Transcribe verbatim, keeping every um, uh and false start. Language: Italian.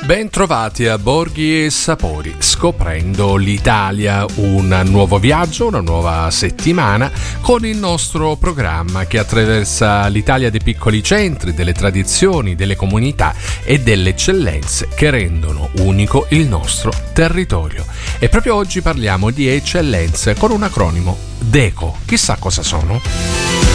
Ben trovati a Borghi e Sapori, scoprendo l'Italia, un nuovo viaggio, una nuova settimana con il nostro programma che attraversa l'Italia dei piccoli centri, delle tradizioni, delle comunità e delle eccellenze che rendono unico il nostro territorio. E proprio oggi parliamo di eccellenze con un acronimo DECO. Chissà cosa sono?